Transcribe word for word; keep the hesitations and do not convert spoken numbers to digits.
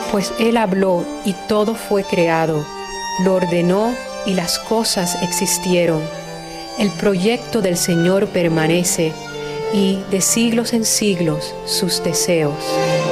Pues Él habló y todo fue creado, lo ordenó y las cosas existieron. El proyecto del Señor permanece y de siglos en siglos sus deseos.